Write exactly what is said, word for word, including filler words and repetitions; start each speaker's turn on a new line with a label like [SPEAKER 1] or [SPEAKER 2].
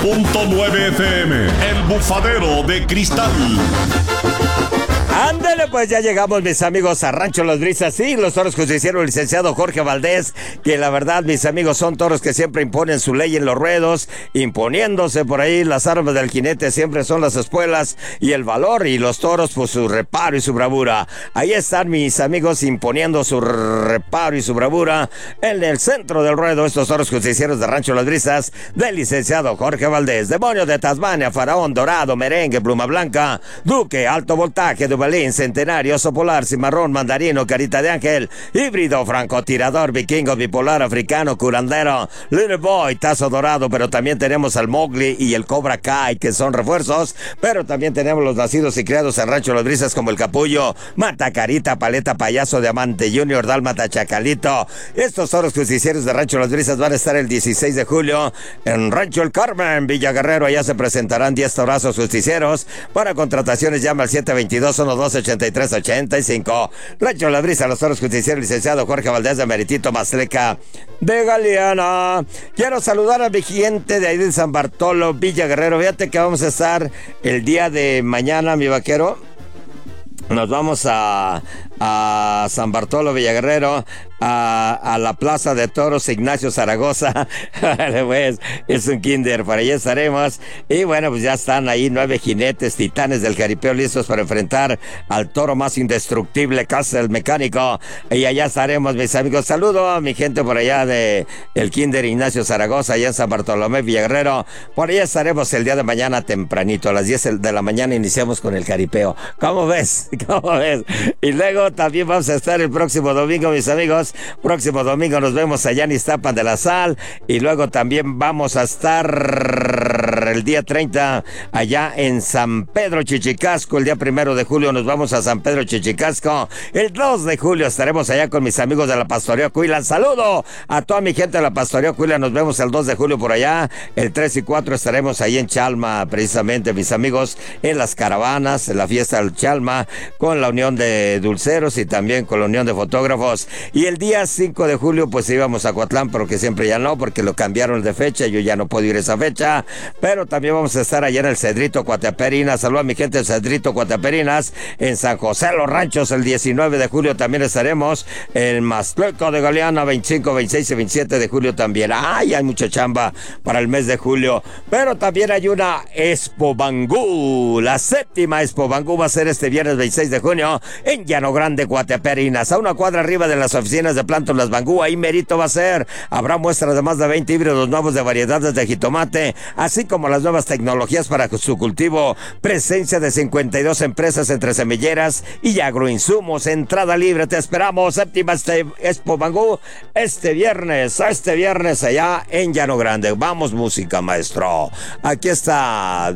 [SPEAKER 1] punto nueve F M, El Bufadero de Cristal.
[SPEAKER 2] Ándale, pues ya llegamos, mis amigos, a Rancho Las Brisas. Sí, los toros que se hicieron el licenciado Jorge Valdés, que la verdad, mis amigos, son toros que siempre imponen su ley en los ruedos, imponiéndose por ahí. Las armas del jinete siempre son las espuelas y el valor, y los toros, pues su reparo y su bravura. Ahí están, mis amigos, imponiendo su reparo y su bravura en el centro del ruedo. Estos toros que se hicieron de Rancho Las Brisas, del licenciado Jorge Valdés. Demonio de Tasmania, Faraón, Dorado, Merengue, Pluma Blanca, Duque, Alto Voltaje, Duvalín, Centenario, Oso Polar, Cimarrón, Mandarino, Carita de Ángel, Híbrido, Francotirador, Vikingo, Bipolar, Africano, Curandero, Little Boy, Tazo Dorado, pero también tenemos al Mowgli y el Cobra Kai, que son refuerzos, pero también tenemos los nacidos y criados en Rancho Las Brisas, como el Capullo, Mata Carita, Paleta, Payaso, Diamante Junior, Dálmata, Chacalito. Estos toros que se hicieron de Rancho Las Brisas van a estar el dieciséis de julio en Rancho El Carmen, Villa Guerrero. Allá se presentarán diez torazos justicieros. Para contrataciones llama al siete dos dos, uno dos ocho tres ocho cinco. Rancho Las Brisas, los toros justicieros, licenciado Jorge Valdés de Meritito Mazleca de Galeana. Quiero saludar a mi gente de ahí de San Bartolo, Villa Guerrero. Fíjate que vamos a estar el día de mañana, mi vaquero. Nos vamos a, a San Bartolo, Villaguerrero, a, a la Plaza de Toros Ignacio Zaragoza. Pues, es un kinder, para allá estaremos. Y bueno, pues ya están ahí nueve jinetes titanes del jaripeo listos para enfrentar al toro más indestructible, Casa el Mecánico. Y allá estaremos, mis amigos. Saludo a mi gente por allá de el kinder Ignacio Zaragoza, allá en San Bartolomé, Villaguerrero. Por allá estaremos el día de mañana tempranito, a las diez de la mañana iniciamos con el jaripeo. ¿Cómo ves? ¿Cómo ves? Y luego también vamos a estar el próximo domingo, mis amigos. Próximo domingo nos vemos allá en Iztapan de la Sal. Y luego también vamos a estar el día treinta allá en San Pedro Chichicasco. El día primero de julio nos vamos a San Pedro Chichicasco. El dos de julio estaremos allá con mis amigos de la Pastoría Cuila. Saludo a toda mi gente de la Pastoría Cuila. Nos vemos el dos de julio por allá. El tres y cuatro estaremos ahí en Chalma, precisamente, mis amigos, en las caravanas, en la fiesta del Chalma, con la Unión de Dulceros y también con la Unión de Fotógrafos. Y el día cinco de julio pues íbamos a Coatlán, pero que siempre ya no, porque lo cambiaron de fecha. Yo ya no puedo ir a esa fecha, pero también vamos a estar allá en el Cedrito Cuataperinas. Saludos a mi gente del Cedrito Cuataperinas. En San José Los Ranchos el diecinueve de julio también estaremos. En Mazteco de Galeana veinticinco, veintiséis y veintisiete de julio también. Ay, hay mucha chamba para el mes de julio, pero también hay una Expo Bangú. La séptima Expo Bangú va a ser este viernes veintiséis de junio en Llano Grande, Cuataperinas, a una cuadra arriba de las oficinas de Plantas Las Bangú. Ahí merito va a ser. Habrá muestras de más de veinte híbridos nuevos de variedades de jitomate, así como las nuevas tecnologías para su cultivo. Presencia de cincuenta y dos empresas entre semilleras y agroinsumos. Entrada libre. Te esperamos. Séptima este Expo Bangú este viernes, este viernes allá en Llano Grande. Vamos, música, maestro. Aquí está